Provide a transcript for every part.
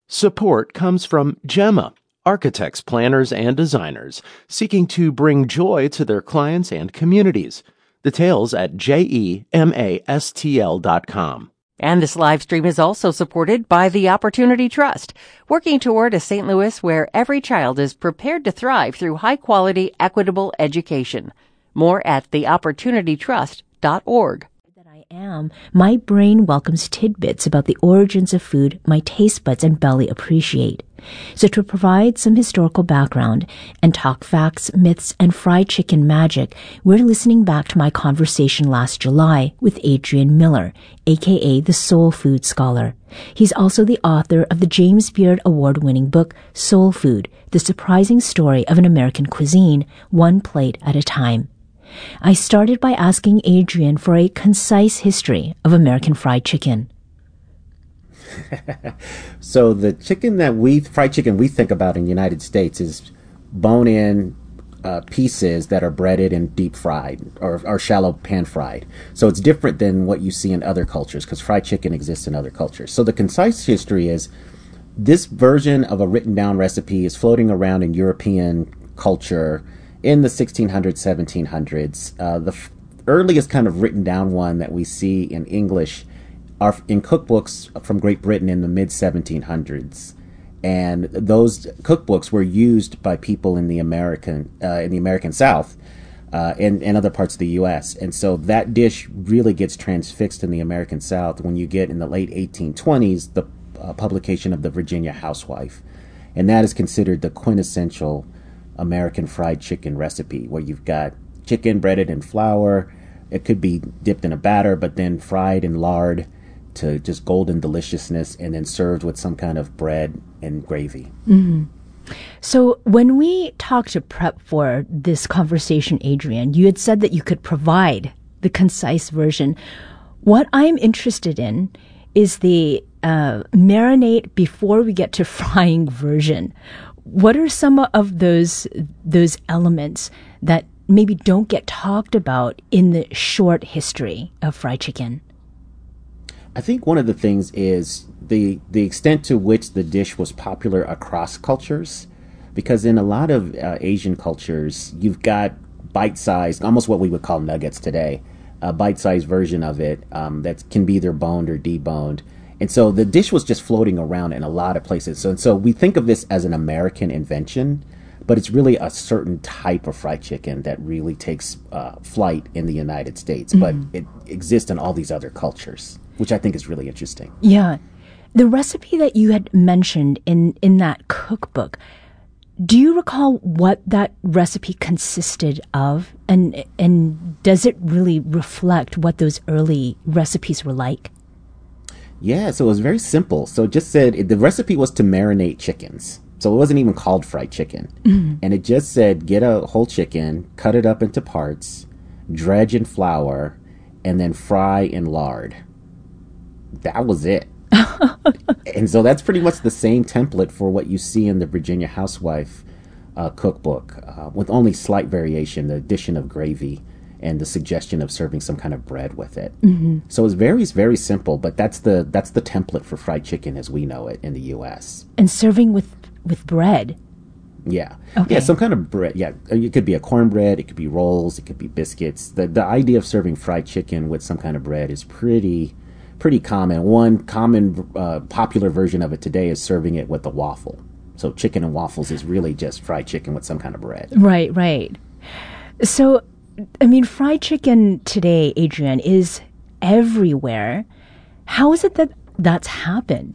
Support comes from Gemma, architects, planners, and designers seeking to bring joy to their clients and communities. Details at GEMASTL.com. And this live stream is also supported by the Opportunity Trust, working toward a St. Louis where every child is prepared to thrive through high-quality, equitable education. More at theopportunitytrust.org. My brain welcomes tidbits about the origins of food my taste buds and belly appreciate. So to provide some historical background and talk facts, myths, and fried chicken magic, we're listening back to my conversation last July with Adrian Miller, aka the Soul Food Scholar. He's also the author of the James Beard Award-winning book, Soul Food, The Surprising Story of an American Cuisine, One Plate at a Time. I started by asking Adrian for a concise history of American fried chicken. So the fried chicken we think about in the United States is bone-in pieces that are breaded and deep fried or shallow pan fried. So it's different than what you see in other cultures because fried chicken exists in other cultures. So the concise history is this version of a written down recipe is floating around in European culture in the 1600s, 1700s. The earliest kind of written down one that we see in English are in cookbooks from Great Britain in the mid 1700s. And those cookbooks were used by people in the American South and other parts of the U.S. And so that dish really gets transfixed in the American South when you get in the late 1820s the publication of the Virginia Housewife. And that is considered the quintessential American fried chicken recipe, where you've got chicken breaded in flour. It could be dipped in a batter, but then fried in lard to just golden deliciousness, and then served with some kind of bread and gravy. Mm-hmm. So when we talked to prep for this conversation, Adrian, you had said that you could provide the concise version. What I'm interested in is the marinate before we get to frying version. What are some of those elements that maybe don't get talked about in the short history of fried chicken? I think one of the things is the extent to which the dish was popular across cultures, because in a lot of Asian cultures, you've got bite-sized, almost what we would call nuggets today, a bite-sized version of it that can be either boned or deboned. And so the dish was just floating around in a lot of places. So we think of this as an American invention, but it's really a certain type of fried chicken that really takes flight in the United States. Mm-hmm. But it exists in all these other cultures, which I think is really interesting. Yeah. The recipe that you had mentioned in that cookbook, do you recall what that recipe consisted of? And does it really reflect what those early recipes were like? Yeah, so it was very simple. So it just said the recipe was to marinate chickens. So it wasn't even called fried chicken. Mm-hmm. And it just said get a whole chicken, cut it up into parts, dredge in flour, and then fry in lard. That was it. And so that's pretty much the same template for what you see in the Virginia Housewife cookbook, with only slight variation, the addition of gravy and the suggestion of serving some kind of bread with it. Mm-hmm. So it's very, very simple, but that's the template for fried chicken as we know it in the U.S. And serving with bread. Yeah. Okay. Yeah, some kind of bread. Yeah, it could be a cornbread, it could be rolls, it could be biscuits. The idea of serving fried chicken with some kind of bread is pretty common. One common popular version of it today is serving it with a waffle. So chicken and waffles is really just fried chicken with some kind of bread. Right. So, I mean, fried chicken today, Adrian, is everywhere. How is it that that's happened?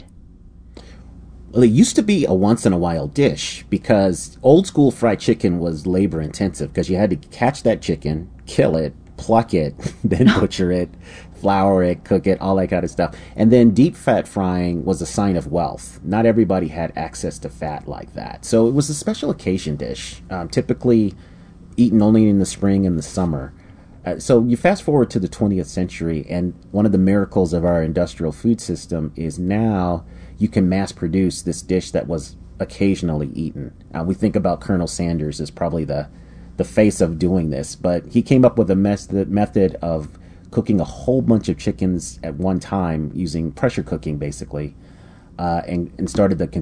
Well, it used to be a once-in-a-while dish because old school fried chicken was labor-intensive because you had to catch that chicken, kill it, pluck it, then butcher it, flour it, cook it, all that kind of stuff. And then deep fat frying was a sign of wealth. Not everybody had access to fat like that. So it was a special occasion dish, typically eaten only in the spring and the summer. So you fast forward to the 20th century, and one of the miracles of our industrial food system is now you can mass produce this dish that was occasionally eaten. We think about Colonel Sanders as probably the face of doing this, but he came up with a method of cooking a whole bunch of chickens at one time using pressure cooking, basically, and started the